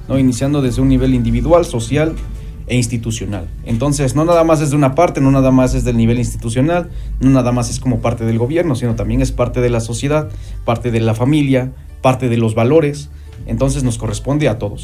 ¿no? Iniciando desde un nivel individual, social e institucional. Entonces, no nada más es de una parte, no nada más es del nivel institucional, no nada más es como parte del gobierno, sino también es parte de la sociedad, parte de la familia, parte de los valores. Entonces nos corresponde a todos.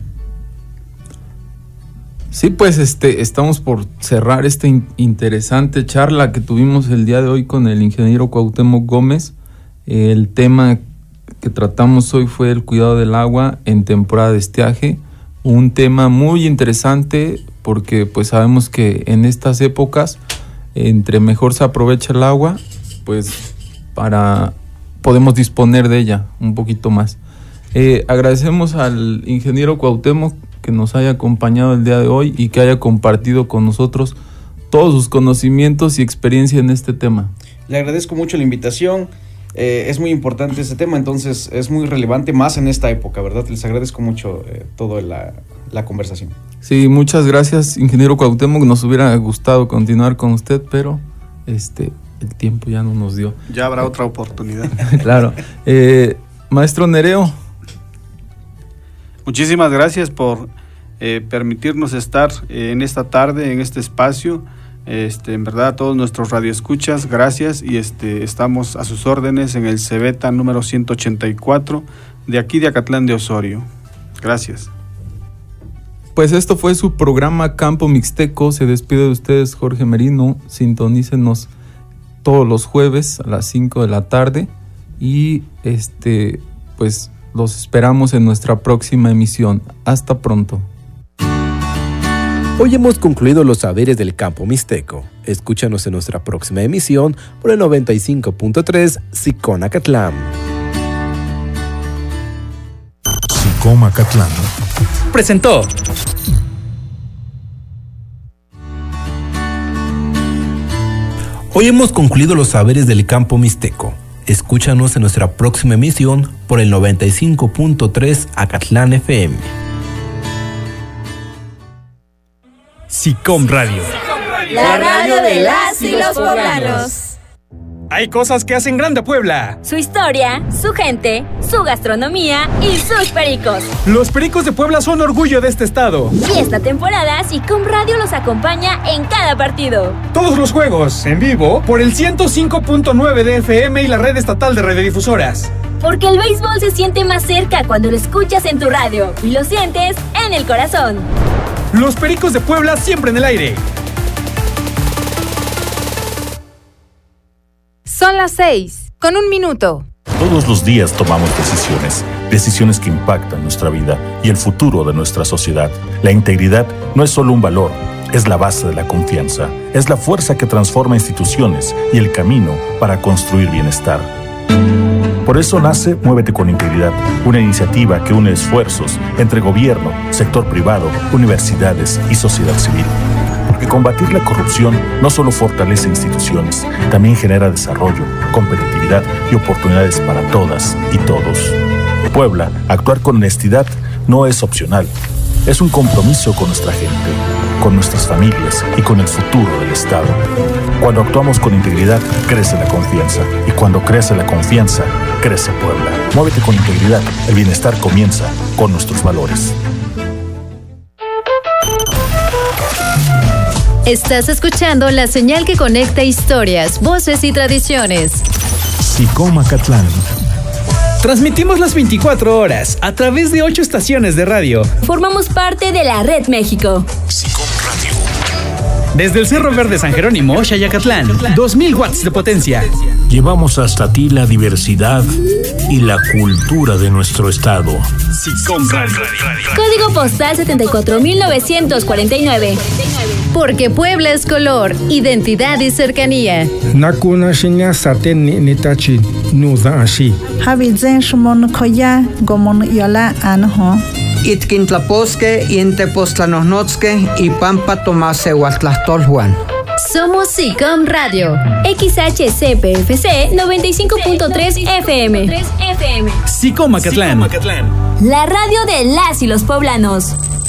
Sí, pues estamos por cerrar esta interesante charla que tuvimos el día de hoy con el ingeniero Cuauhtémoc Gómez. El tema que tratamos hoy fue el cuidado del agua en temporada de estiaje. Un tema muy interesante porque pues sabemos que en estas épocas entre mejor se aprovecha el agua, pues podemos disponer de ella un poquito más. Agradecemos al ingeniero Cuauhtémoc que nos haya acompañado el día de hoy y que haya compartido con nosotros todos sus conocimientos y experiencia en este tema. Le agradezco mucho la invitación. Es muy importante este tema, entonces es muy relevante más en esta época, ¿verdad? Les agradezco mucho toda la conversación. Sí, muchas gracias, ingeniero Cuauhtémoc. Nos hubiera gustado continuar con usted, pero el tiempo ya no nos dio. Ya habrá otra oportunidad. Claro. Maestro Nereo. Muchísimas gracias por permitirnos estar en esta tarde, en este espacio. En verdad, a todos nuestros radioescuchas, gracias, y estamos a sus órdenes en el Cebeta número 184 de aquí de Acatlán de Osorio. Gracias. Pues esto fue su programa Campo Mixteco. Se despide de ustedes Jorge Merino. Sintonícenos todos los jueves a las 5 de la tarde y pues los esperamos en nuestra próxima emisión. Hasta pronto. Hoy hemos concluido los saberes del campo mixteco. Escúchanos en nuestra próxima emisión por el 95.3 SICOM Acatlán. SICOM Acatlán presentó Hoy hemos concluido los saberes del campo mixteco. Escúchanos en nuestra próxima emisión por el 95.3 Acatlán FM. SICOM Radio. La radio de las y los poblanos. Hay cosas que hacen grande a Puebla. Su historia, su gente, su gastronomía y sus pericos. Los pericos de Puebla son orgullo de este estado. Y esta temporada SICOM Radio los acompaña en cada partido. Todos los juegos, en vivo, por el 105.9 de FM y la red estatal de radiodifusoras. Porque el béisbol se siente más cerca cuando lo escuchas en tu radio y lo sientes en el corazón. Los pericos de Puebla siempre en el aire. Son las 6:01. Todos los días tomamos decisiones que impactan nuestra vida y el futuro de nuestra sociedad. La integridad no es solo un valor, es la base de la confianza, es la fuerza que transforma instituciones y el camino para construir bienestar. Por eso nace Muévete con Integridad, una iniciativa que une esfuerzos entre gobierno, sector privado, universidades y sociedad civil. Porque combatir la corrupción no solo fortalece instituciones, también genera desarrollo, competitividad y oportunidades para todas y todos. Puebla, actuar con honestidad no es opcional, es un compromiso con nuestra gente, con nuestras familias y con el futuro del Estado. Cuando actuamos con integridad, crece la confianza. Y cuando crece la confianza, crece Puebla. Muévete con integridad. El bienestar comienza con nuestros valores. Estás escuchando la señal que conecta historias, voces y tradiciones. SICOM Acatlán. Transmitimos las 24 horas a través de 8 estaciones de radio. Formamos parte de la Red México. SICOM Radio. Desde el Cerro Verde San Jerónimo, Xayacatlán, 2000 watts de potencia. Llevamos hasta ti la diversidad y la cultura de nuestro estado. SICOM Radio. Código postal 74949. Porque Puebla es color, identidad y cercanía. Nakuna shinya saten nitachi nuda ashi. Habizen shumon koya gomon yola anho. Itkintlaposque, Intepostlanosnotzque y Pampa Tomase Huatlastolhuan. Somos SICOM Radio. XHCPFC 95.3 FM. SICOM Acatlán. La radio de las y los poblanos.